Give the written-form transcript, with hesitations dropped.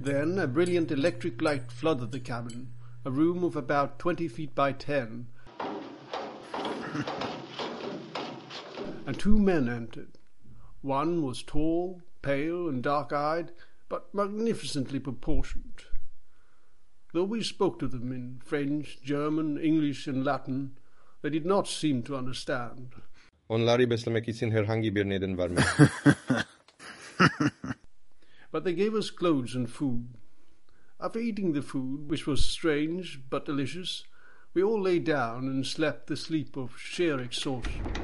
Then a brilliant electric light flooded the cabin, a room of about 20 feet by 10, and two men entered. One was tall, pale, and dark-eyed, but magnificently proportioned. Though we spoke to them in French, German, English, and Latin, they did not seem to understand. Onları beslemek için herhangi bir neden var mı? But they gave us clothes and food. After eating the food, which was strange but delicious, we all lay down and slept the sleep of sheer exhaustion.